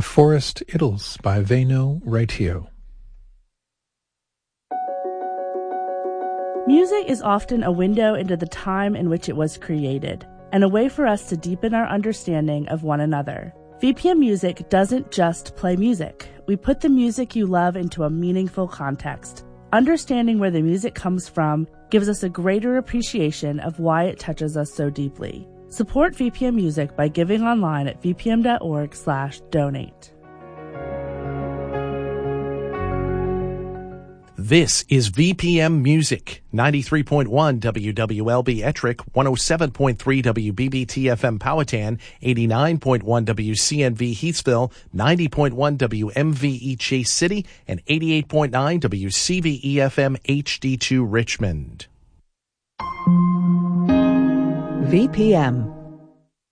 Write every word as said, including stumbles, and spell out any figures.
Forest Idylls by Veino Raitio. Music is often a window into the time in which it was created, and a way for us to deepen our understanding of one another. V P M Music doesn't just play music. We put the music you love into a meaningful context. Understanding where the music comes from gives us a greater appreciation of why it touches us so deeply. Support V P M Music by giving online at vpm.org slash donate. This is V P M Music, ninety-three point one W W L B Ettrick, one oh seven point three W B B T F M Powhatan, eighty-nine point one W C N V Heathsville, ninety point one W M V E Chase City, and eighty-eight point nine W C V E F M H D two Richmond. V P M.